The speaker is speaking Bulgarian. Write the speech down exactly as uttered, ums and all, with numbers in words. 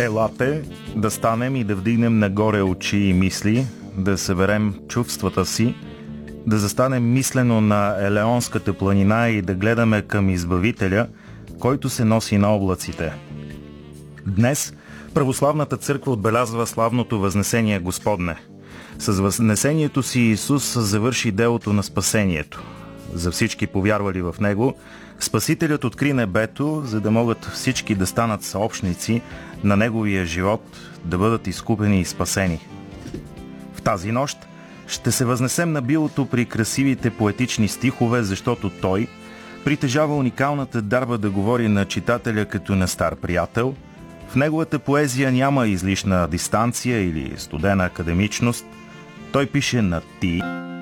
Елате да станем и да вдигнем нагоре очи и мисли, да съберем чувствата си, да застанем мислено на Елеонската планина и да гледаме към Избавителя, който се носи на облаците. Днес Православната църква отбелязва славното Възнесение Господне. С възнесението си Исус завърши делото на спасението. За всички повярвали в Него, Спасителят откри небето, за да могат всички да станат съобщници на Неговия живот, да бъдат изкупени и спасени. В тази нощ ще се възнесем на билото при красивите поетични стихове, защото Той притежава уникалната дарба да говори на читателя като на стар приятел. В неговата поезия няма излишна дистанция или студена академичност. Той пише на «ти»,